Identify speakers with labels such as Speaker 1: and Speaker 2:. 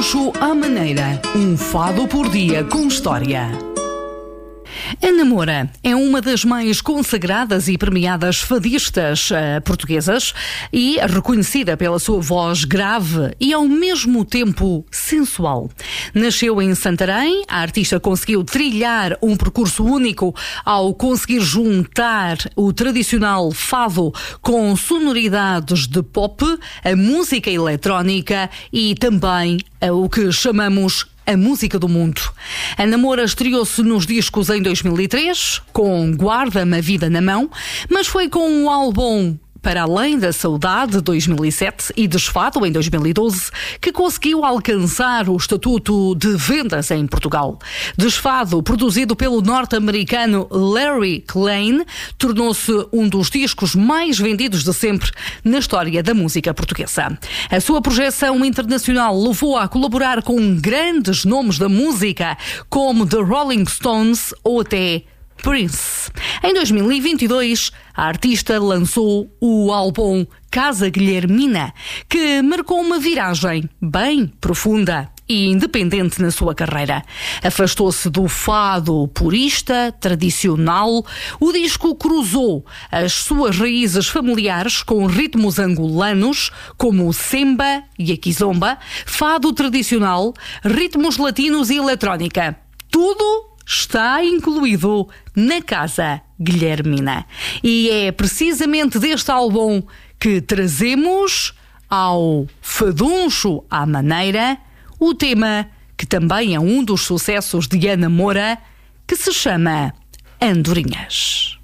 Speaker 1: Faduncho à maneira. Um fado por dia com história. Ana Moura é uma das mais consagradas e premiadas fadistas portuguesas e reconhecida pela sua voz grave e ao mesmo tempo sensual. Nasceu em Santarém, a artista conseguiu trilhar um percurso único ao conseguir juntar o tradicional fado com sonoridades de pop, a música eletrónica e também o que chamamos a música do mundo. Ana Moura estreou-se nos discos em 2003, com Guarda-me a Vida na Mão, mas foi com o álbum Para Além da Saudade, 2007, e Desfado, em 2012, que conseguiu alcançar o estatuto de vendas em Portugal. Desfado, produzido pelo norte-americano Larry Klein, tornou-se um dos discos mais vendidos de sempre na história da música portuguesa. A sua projeção internacional levou-a a colaborar com grandes nomes da música, como The Rolling Stones ou até Prince. Em 2022, a artista lançou o álbum Casa Guilhermina, que marcou uma viragem bem profunda e independente na sua carreira. Afastou-se do fado purista, tradicional. O disco cruzou as suas raízes familiares com ritmos angolanos, como o semba e a kizomba, fado tradicional, ritmos latinos e eletrónica. Tudo está incluído na Casa Guilhermina. E é precisamente deste álbum que trazemos ao Faduncho à maneira o tema que também é um dos sucessos de Ana Moura, que se chama Andorinhas.